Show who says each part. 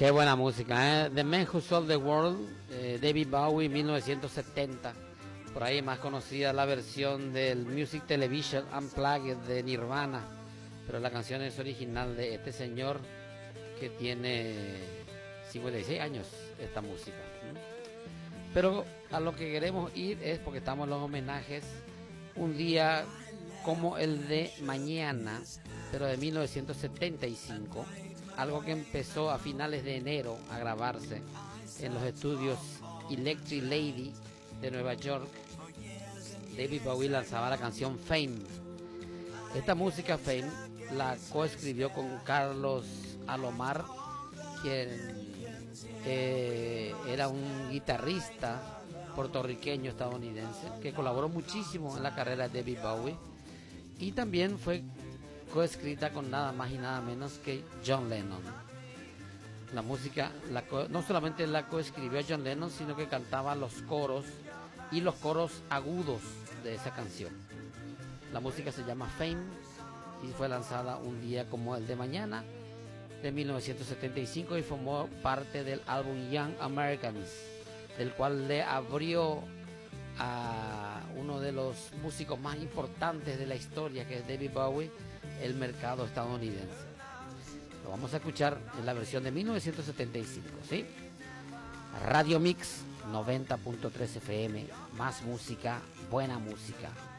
Speaker 1: Qué buena música, ¿eh? The Man Who Sold the World, David Bowie, 1970. Por ahí más conocida la versión del Music Television Unplugged de Nirvana, pero la canción es original de este señor que tiene 56 años, esta música. Pero a lo que queremos ir es porque estamos en los homenajes, un día como el de mañana, pero de 1975, algo que empezó a finales de enero a grabarse en los estudios Electric Lady de Nueva York. David Bowie lanzaba la canción Fame. Esta música Fame la coescribió con Carlos Alomar, quien era un guitarrista puertorriqueño estadounidense que colaboró muchísimo en la carrera de David Bowie, y también fue coescrita con nada más y nada menos que John Lennon. La música no solamente la coescribió John Lennon, sino que cantaba los coros y los coros agudos de esa canción. La música se llama Fame y fue lanzada un día como el de mañana de 1975 y formó parte del álbum Young Americans, del cual le abrió a uno de los músicos más importantes de la historia, que es David Bowie, el mercado estadounidense. Lo vamos a escuchar en la versión de 1975, ¿sí? Radio Mix 90.3 FM, más música, buena música.